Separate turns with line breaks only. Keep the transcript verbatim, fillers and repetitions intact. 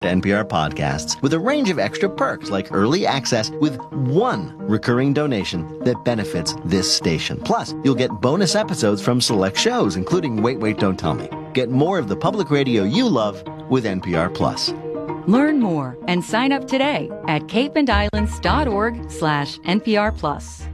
N P R podcasts with a range of extra perks like early access with one recurring donation that benefits this station. Plus, you'll get bonus episodes from select shows, including Wait, Wait, Don't Tell Me. Get more of the public radio you love with N P R Plus.
Learn more and sign up today at cape and islands dot org slash N P R Plus.